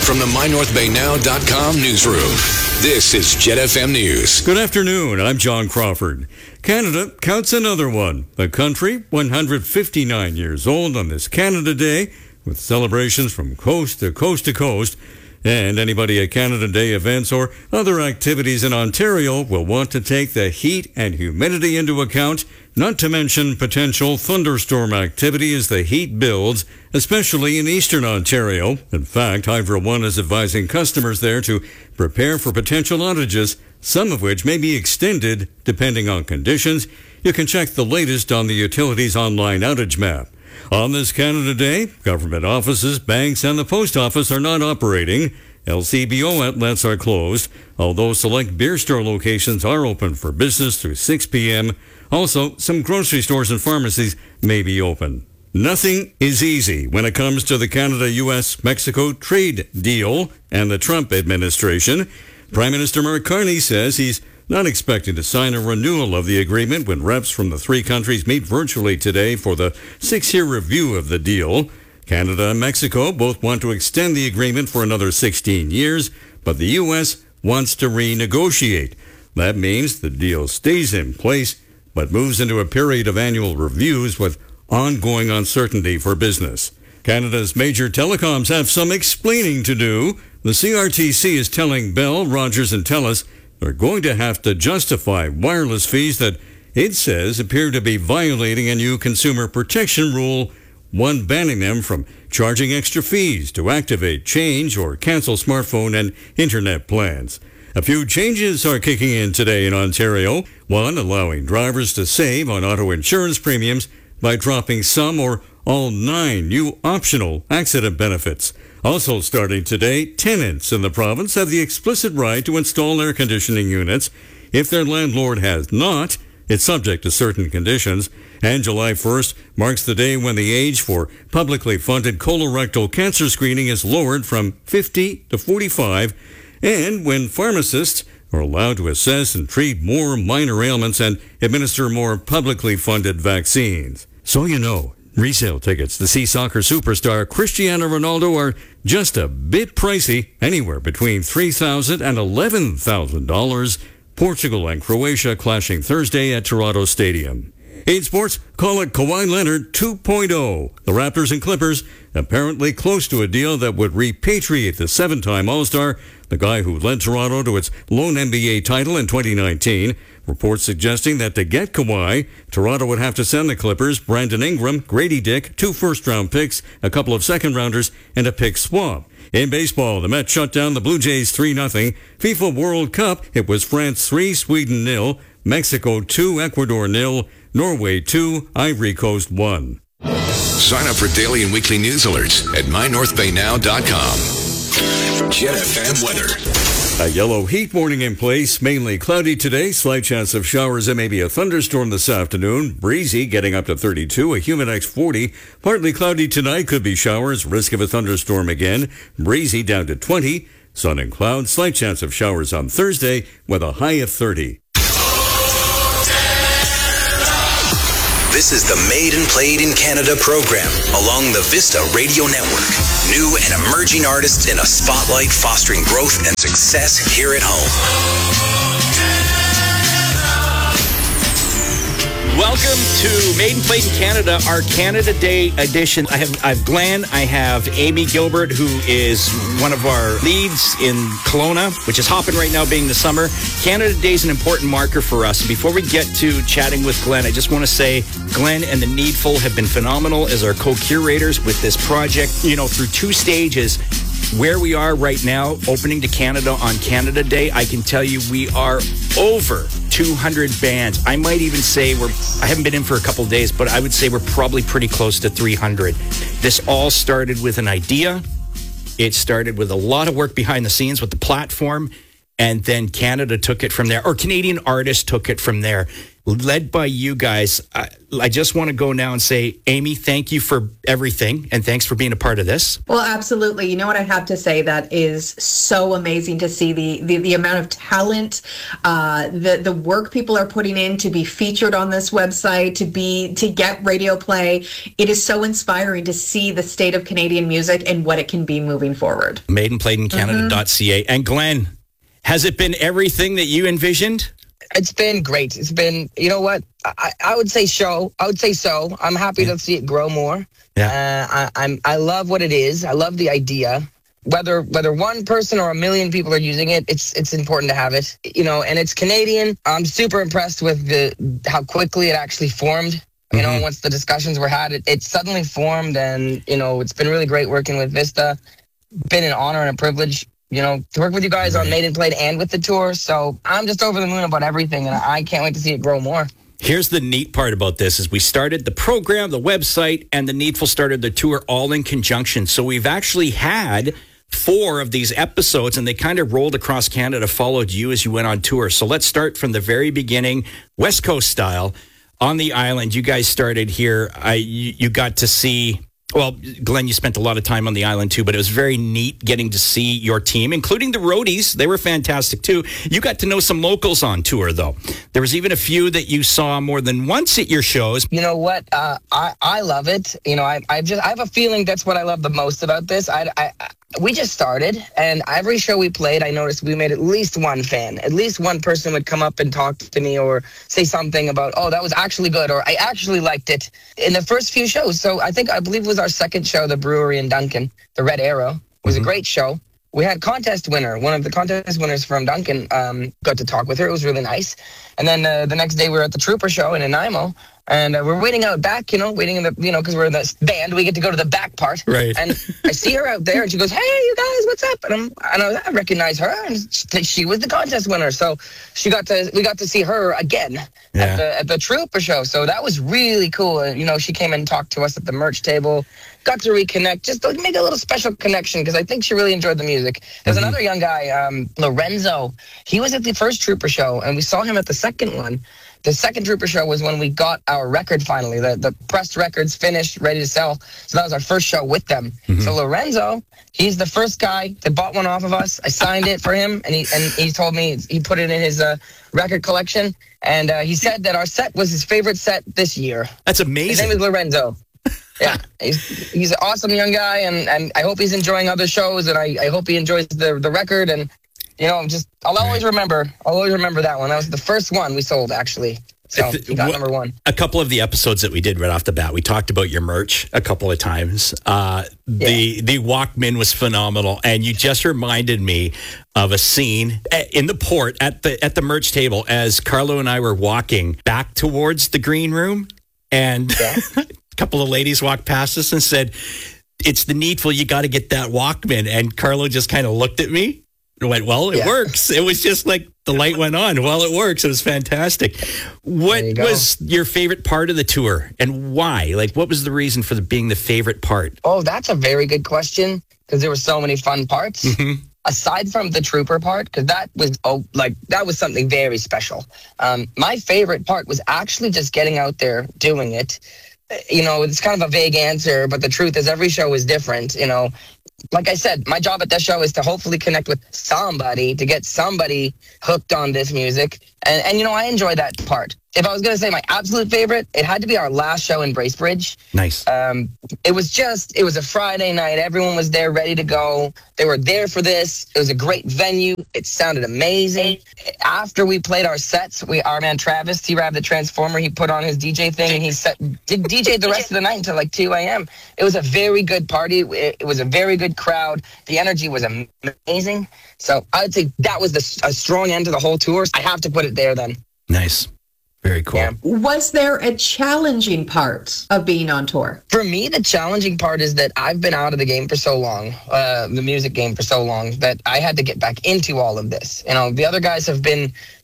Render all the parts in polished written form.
from the MyNorthBayNow.com newsroom, this is Jet FM News. Good afternoon, I'm John Crawford. Canada counts another one. The country, 159 years old on this Canada Day, with celebrations from coast to coast to coast. And anybody at Canada Day events or other activities in Ontario will want to take the heat and humidity into account, not to mention potential thunderstorm activity as the heat builds, especially in eastern Ontario. In fact, Hydro One is advising customers there to prepare for potential outages, some of which may be extended depending on conditions. You can check the latest on the utilities online outage map. On this Canada Day, government offices, banks, and the post office are not operating. LCBO outlets are closed, although select beer store locations are open for business through 6 p.m. Also, some grocery stores and pharmacies may be open. Nothing is easy when it comes to the Canada-US-Mexico trade deal and the Trump administration. Prime Minister Mark Carney says he's not expecting to sign a renewal of the agreement when reps from the three countries meet virtually today for the 6-year review of the deal. Canada and Mexico both want to extend the agreement for another 16 years, but the U.S. wants to renegotiate. That means the deal stays in place, but moves into a period of annual reviews with ongoing uncertainty for business. Canada's major telecoms have some explaining to do. The CRTC is telling Bell, Rogers, and TELUS they're going to have to justify wireless fees that it says appear to be violating a new consumer protection rule, one banning them from charging extra fees to activate, change, or cancel smartphone and internet plans. A few changes are kicking in today in Ontario. One, allowing drivers to save on auto insurance premiums by dropping some or all 9 new optional accident benefits. Also starting today, tenants in the province have the explicit right to install air conditioning units. If their landlord has not, it's subject to certain conditions. And July 1st marks the day when the age for publicly funded colorectal cancer screening is lowered from 50 to 45, and when pharmacists are allowed to assess and treat more minor ailments and administer more publicly funded vaccines. So you know, resale tickets to see soccer superstar Cristiano Ronaldo are just a bit pricey, anywhere between $3,000 and $11,000. Portugal and Croatia clashing Thursday at Toronto Stadium. In sports, call it Kawhi Leonard 2.0. The Raptors and Clippers apparently close to a deal that would repatriate the 7-time All-Star, the guy who led Toronto to its lone NBA title in 2019. Reports suggesting that to get Kawhi, Toronto would have to send the Clippers Brandon Ingram, Grady Dick, 2 first-round picks, a couple of second-rounders, and a pick swap. In baseball, the Mets shut down the Blue Jays 3-0. FIFA World Cup, it was France 3, Sweden 0, Mexico 2, Ecuador 0, Norway 2, Ivory Coast 1. Sign up for daily and weekly news alerts at MyNorthBayNow.com. Jet FM weather. A yellow heat warning in place, mainly cloudy today, slight chance of showers and maybe a thunderstorm this afternoon. Breezy, getting up to 32, a humid X 40. Partly cloudy tonight, could be showers, risk of a thunderstorm again. Breezy down to 20. Sun and clouds, slight chance of showers on Thursday with a high of 30. This is the Made and Played in Canada program along the Vista Radio Network. New and emerging artists in a spotlight fostering growth and success here at home. Welcome to Made and Played in Canada, our Canada Day edition. I have Glenn, I have Amy Gilbert, who is one of our leads in Kelowna, which is hopping right now being the summer. Canada Day is an important marker for us. And before we get to chatting with Glenn, I just want to say Glenn and the Needful have been phenomenal as our co-curators with this project, you know, through 2 stages. Where we are right now, opening to Canada on Canada Day, I can tell you we are over 200 bands. I might even say I haven't been in for a couple of days, but I would say we're probably pretty close to 300. This all started with an idea. It started with a lot of work behind the scenes with the platform, and then Canada took it from there, or Canadian artists took it from there. led by you guys. I just want to go now and say, Amy, thank you for everything, and thanks for being a part of this. Well, absolutely. You know what I have to say that is so amazing to see the amount of talent, the work people are putting in to be featured on this website, to get radio play. It is so inspiring to see the state of Canadian music and what it can be moving forward. MaidenPlayedInCanada.ca. And Glenn, has it been everything that you envisioned? It's been great. It's been, you know what? I would say so. I'm happy to see it grow more. Yeah. I love what it is. I love the idea. Whether one person or a million people are using it, it's important to have it. You know, and it's Canadian. I'm super impressed with how quickly it actually formed. You know, once the discussions were had, it suddenly formed, and you know, it's been really great working with Vista. Been an honor and a privilege, you know, to work with you guys on Made and Played and with the tour. So I'm just over the moon about everything, and I can't wait to see it grow more. Here's the neat part about this is we started the program, the website, and the Needful started the tour all in conjunction. So we've actually had 4 of these episodes, and they kind of rolled across Canada, followed you as you went on tour. So let's start from the very beginning, West Coast style. On the island, you guys started here. You got to see... Well, Glenn, you spent a lot of time on the island, too, but it was very neat getting to see your team, including the roadies. They were fantastic, too. You got to know some locals on tour, though. There was even a few that you saw more than once at your shows. You know what? I love it. You know, I have a feeling that's what I love the most about this. We just started, and every show we played, I noticed we made at least one fan. At least one person would come up and talk to me or say something about, oh, that was actually good, or I actually liked it in the first few shows. So I believe it was our second show, the Brewery in Duncan, the Red Arrow. It was a great show. We had contest winner, one of the contest winners from Duncan, got to talk with her. It was really nice. And then the next day we were at the Trooper show in Nanaimo. And we're waiting out back, waiting in the, because we're in the band, we get to go to the back part. Right. And I see her out there, and she goes, "Hey, you guys, what's up?" And I recognize her, and she was the contest winner. So we got to see her again at the Trooper show. So that was really cool. And, she came and talked to us at the merch table, got to reconnect, just to make a little special connection, because I think she really enjoyed the music. There's another young guy, Lorenzo. He was at the first Trooper show, and we saw him at the second one. The second Trooper show was when we got our record finally. The pressed record's finished, ready to sell. So that was our first show with them. So Lorenzo, he's the first guy that bought one off of us. I signed it for him, and he told me he put it in his record collection. And he said that our set was his favorite set this year. That's amazing. His name is Lorenzo. Yeah, he's an awesome young guy, and I hope he's enjoying other shows, and I hope he enjoys the record. And I'll always remember that one. That was the first one we sold, actually. So he got number 1. A couple of the episodes that we did right off the bat, we talked about your merch a couple of times. The Walkman was phenomenal, and you just reminded me of a scene in the port at the merch table as Carlo and I were walking back towards the green room, and a couple of ladies walked past us and said, "It's the Needful, you got to get that Walkman." And Carlo just kind of looked at me. It went, well, it works. It was just like the light went on. Well, it works. It was fantastic. What was your favorite part of the tour, and why? Like, what was the reason for being the favorite part? Oh, that's a very good question, because there were so many fun parts. Aside from the Trooper part, because that was something very special. My favorite part was actually just getting out there, doing it. It's kind of a vague answer, but the truth is every show is different. Like I said, my job at that show is to hopefully connect with somebody, to get somebody hooked on this music. And I enjoy that part. If I was going to say my absolute favorite, it had to be our last show in Bracebridge. Nice. It was a Friday night. Everyone was there ready to go. They were there for this. It was a great venue. It sounded amazing. After we played our sets, our man Travis, T-Rab the Transformer, he put on his DJ thing, and he did DJ the rest of the night until like 2 a.m. It was a very good party. It was a very good crowd. The energy was amazing. So I would say that was a strong end to the whole tour. I have to put it there then. Nice. Very cool. Yeah. Was there a challenging part of being on tour? For me, the challenging part is that I've been out of the game for so long, the music game for so long, that I had to get back into all of this. The other guys have been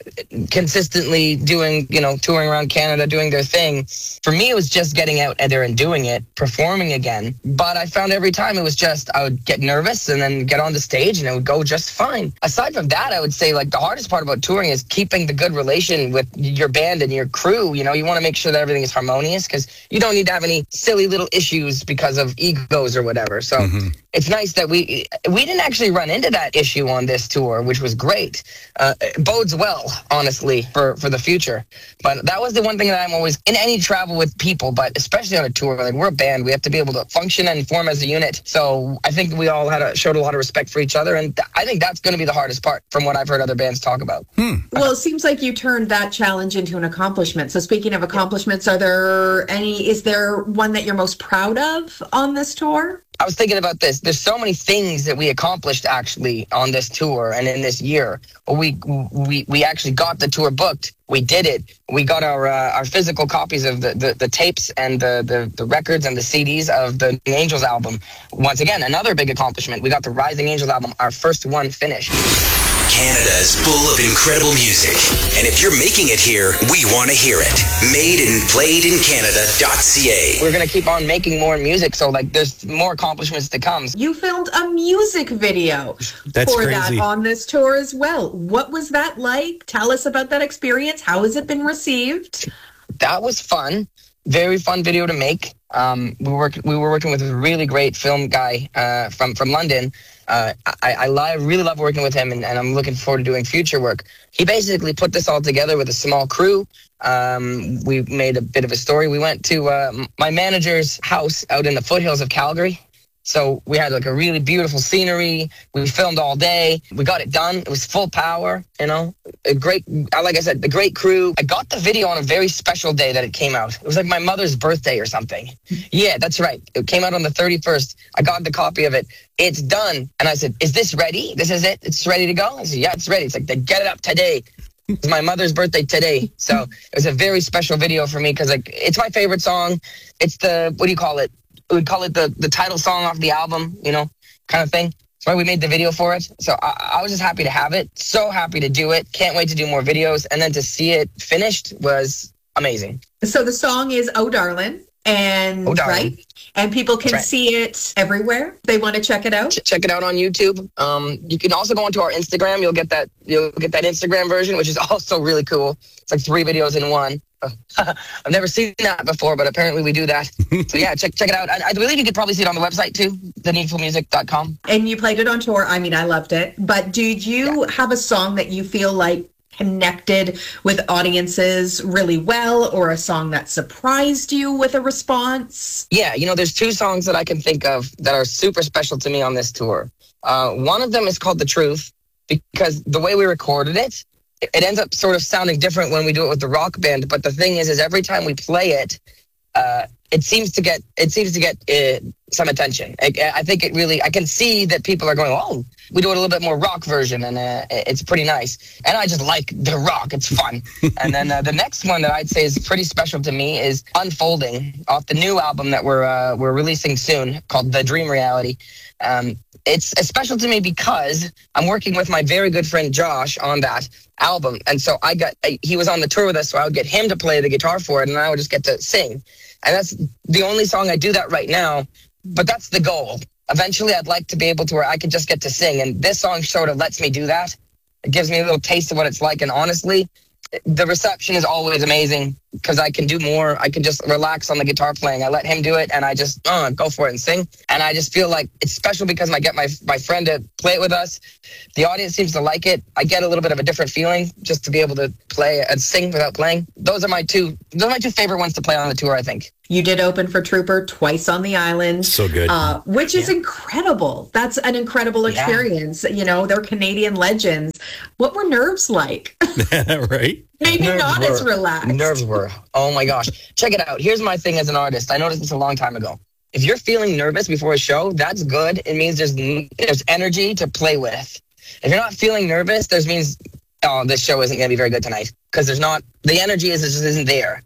consistently doing, touring around Canada, doing their thing. For me, it was just getting out there and doing it, performing again. But I found every time it was just, I would get nervous and then get on the stage and it would go just fine. Aside from that, I would say like the hardest part about touring is keeping the good relation with your band and your crew. You want to make sure that everything is harmonious, because you don't need to have any silly little issues because of egos or whatever. So it's nice that we didn't actually run into that issue on this tour, which was great. It bodes well, honestly, for the future. But that was the one thing that I'm always, in any travel with people, but especially on a tour, like we're a band, we have to be able to function and form as a unit. So I think we all showed a lot of respect for each other, and I think that's going to be the hardest part from what I've heard other bands talk about. Well, it seems like you turned that challenge into an accomplishment. So speaking of accomplishments, is there one that you're most proud of on this tour? I was thinking about this. There's so many things that we accomplished actually on this tour and in this year. We actually got the tour booked. We did it. We got our physical copies of the tapes and the records and the CDs of the Angels album. Once again, another big accomplishment. We got the Rising Angels album, our first one, finished. Canada is full of incredible music. And if you're making it here, we want to hear it. MadeandPlayedInCanada.ca. We're going to keep on making more music, so there's more accomplishments to come. You filmed a music video That's for crazy. that on this tour as well. What was that like? Tell us about that experience. How has it been received? That was fun. Very fun video to make. We were working with a really great film guy from London. I really love working with him, and I'm looking forward to doing future work. He basically put this all together with a small crew. We made a bit of a story. We went to my manager's house out in the foothills of Calgary. So we had a really beautiful scenery. We filmed all day. We got it done. It was full power, a great, like I said, the great crew. I got the video on a very special day that it came out. It was like my mother's birthday or something. Yeah, that's right. It came out on the 31st. I got the copy of it. It's done. And I said, is this ready? This is it? It's ready to go? I said, yeah, it's ready. It's like, get it up today. It's my mother's birthday today. So it was a very special video for me because it's my favorite song. It's what do you call it? We would call it the title song off the album, kind of thing. That's why we made the video for it. So I was just happy to have it. So happy to do it. Can't wait to do more videos. And then to see it finished was amazing. So the song is Oh Darlin'. And right, and people can see it everywhere. They want to check it out. Check it out on YouTube. You can also go onto our Instagram. You'll get that Instagram version, which is also really cool. It's like 3 videos in one. I've never seen that before, but apparently we do that. So yeah, check it out. I believe you could probably see it on the website too, theneedfulmusic.com. And you played it on tour. I mean, I loved it. But did you have a song that you feel like connected with audiences really well, or a song that surprised you with a response? Yeah, there's 2 songs that I can think of that are super special to me on this tour. One of them is called The Truth, because the way we recorded it ends up sort of sounding different when we do it with the rock band. But the thing is every time we play it, it seems to get some attention. I think it really, I can see that people are going, oh, we do it a little bit more rock version, and it's pretty nice. And I just like the rock. It's fun. And then the next one that I'd say is pretty special to me is Unfolding, off the new album that we're releasing soon, called The Dream Reality. It's special to me because I'm working with my very good friend Josh on that album. And so he was on the tour with us, so I would get him to play the guitar for it, and I would just get to sing. And that's the only song I do that right now, but that's the goal. Eventually, I'd like to be able to where I could just get to sing, and this song sort of lets me do that. It gives me a little taste of what it's like, and honestly, the reception is always amazing because I can do more. I can just relax on the guitar playing. I let him do it, and I just go for it and sing. And I just feel like it's special because I get my friend to play it with us. The audience seems to like it. I get a little bit of a different feeling just to be able to play and sing without playing. Those are my two favorite ones to play on the tour, I think. You did open for Trooper twice on the island. So good. Which is incredible. That's an incredible experience. They're Canadian legends. What were nerves like? Right? Maybe not as relaxed. Nerves were. Oh my gosh. Check it out. Here's my thing as an artist. I noticed this a long time ago. If you're feeling nervous before a show, that's good. It means there's energy to play with. If you're not feeling nervous, means, this show isn't going to be very good tonight. Because the energy just isn't there.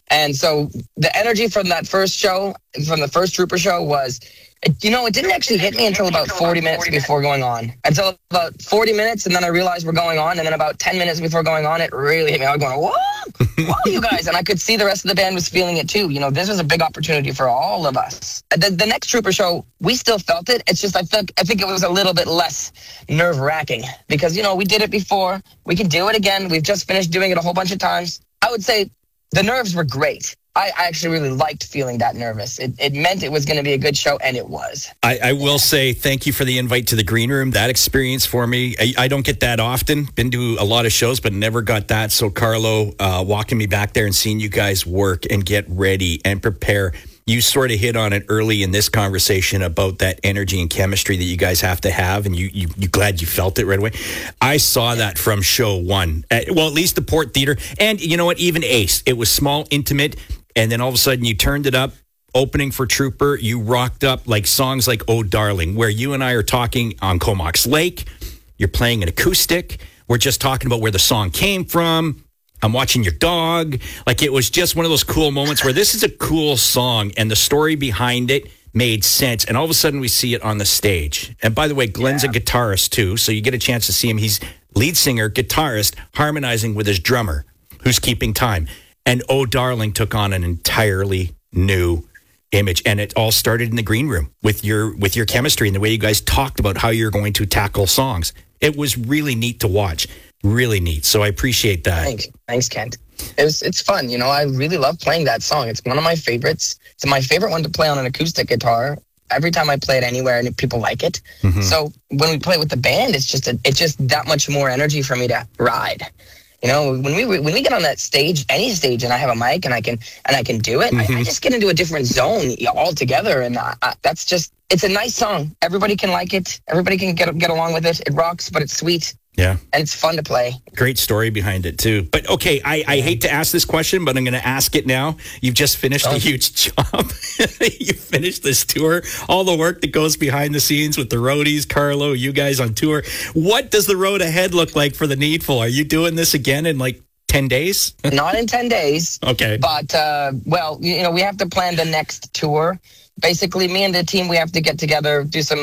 And so the energy from that first show, from the first Trooper show was, it didn't actually hit me until about 40 minutes before going on. Until about 40 minutes, and then I realized we're going on, and then about 10 minutes before going on, it really hit me. I was going, whoa, you guys. And I could see the rest of the band was feeling it too. This was a big opportunity for all of us. The next Trooper show, we still felt it. It's just I think it was a little bit less nerve-wracking because, we did it before. We can do it again. We've just finished doing it a whole bunch of times. I would say the nerves were great. I actually really liked feeling that nervous. It meant it was going to be a good show, and it was. I will say thank you for the invite to the green room. That experience for me, I don't get that often. Been to a lot of shows, but never got that. So Carlo, walking me back there and seeing you guys work and get ready and prepare. You sort of hit on it early in this conversation about that energy and chemistry that you guys have to have, and you glad you felt it right away. I saw that from show one. At least the Port Theatre. And you know what? Even Ace. It was small, intimate, and then all of a sudden you turned it up. Opening for Trooper, you rocked up like songs like Oh Darling, where you and I are talking on Comox Lake. You're playing an acoustic. We're just talking about where the song came from. I'm watching your dog. Like, it was just one of those cool moments where this is a cool song and the story behind it made sense. And all of a sudden we see it on the stage. And by the way, Glenn's a guitarist too. So you get a chance to see him. He's lead singer, guitarist, harmonizing with his drummer, who's keeping time. And Oh Darling took on an entirely new image. And it all started in the green room with your chemistry and the way you guys talked about how you're going to tackle songs. It was really neat to watch. Really neat. So I appreciate that. Thanks, Kent. It's fun. I really love playing that song. It's one of my favorites. It's my favorite one to play on an acoustic guitar. Every time I play it anywhere, and people like it. Mm-hmm. So when we play with the band, it's just that much more energy for me to ride. When we get on that stage, any stage, and I have a mic and I can do it, I just get into a different zone altogether. And it's a nice song. Everybody can like it. Everybody can get along with it. It rocks, but it's sweet. Yeah. And it's fun to play. Great story behind it, too. But, okay, I hate to ask this question, but I'm going to ask it now. You've just finished a huge job. You finished this tour, all the work that goes behind the scenes with the roadies, Carlo, you guys on tour. What does the road ahead look like for The Needful? Are you doing this again in, 10 days? Not in 10 days. Okay. But, we have to plan the next tour. Basically, me and the team, we have to get together, do some,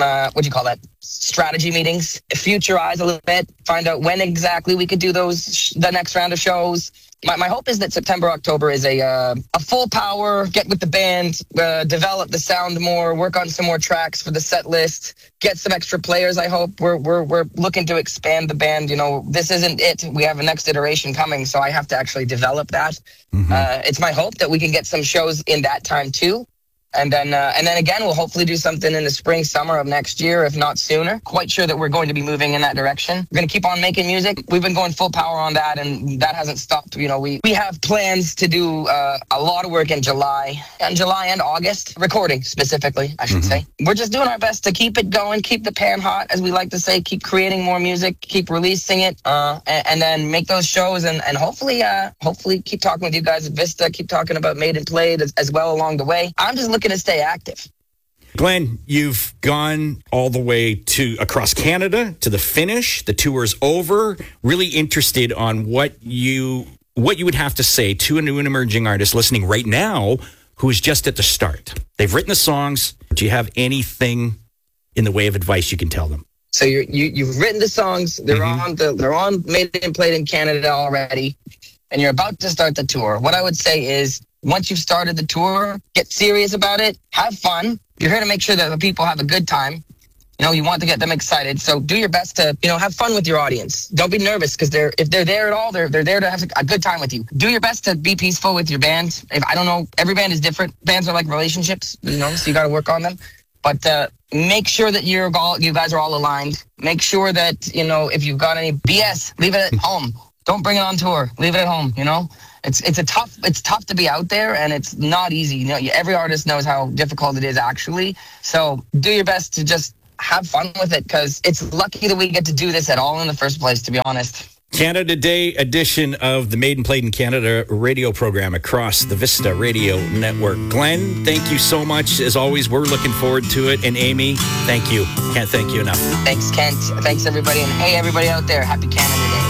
strategy meetings, futurize a little bit, find out when exactly we could do the next round of shows. My hope is that September, October is a full power, get with the band, develop the sound more, work on some more tracks for the set list, get some extra players, I hope. We're looking to expand the band. This isn't it. We have a next iteration coming, so I have to actually develop that. Mm-hmm. It's my hope that we can get some shows in that time, too. And then again, we'll hopefully do something in the spring, summer of next year, if not sooner. Quite sure that we're going to be moving in that direction. We're going to keep on making music. We've been going full power on that, and that hasn't stopped. We have plans to do a lot of work in July and August, recording specifically, I should say. We're just doing our best to keep it going, keep the pan hot, as we like to say, keep creating more music, keep releasing it, and then make those shows, and hopefully keep talking with you guys at Vista, keep talking about Made and Played as well along the way. I'm just looking to stay active. Glenn, you've gone all the way to across Canada to the finish. The tour's over. Really interested on what you would have to say to a new and emerging artist listening right now who is just at the start. They've written the songs. Do you have anything in the way of advice you can tell them? So you've written the songs. They're on Made and Played in Canada already, and you're about to start the tour. What I would say is, once you've started the tour, get serious about it. Have fun. You're here to make sure that the people have a good time. You want to get them excited. So do your best to, have fun with your audience. Don't be nervous because if they're there at all, they're there to have a good time with you. Do your best to be peaceful with your band. I don't know, every band is different. Bands are like relationships, so you got to work on them. But make sure that you guys are all aligned. Make sure that, if you've got any BS, leave it at home. Don't bring it on tour. Leave it at home, It's tough to be out there, and it's not easy. Every artist knows how difficult it is, actually. So do your best to just have fun with it, because it's lucky that we get to do this at all in the first place, to be honest. Canada Day edition of the Made and Played in Canada radio program across the Vista Radio Network. Glenn, thank you so much. As always, we're looking forward to it. And Amy, thank you. Can't thank you enough. Thanks, Kent. Thanks, everybody. And hey, everybody out there, happy Canada Day.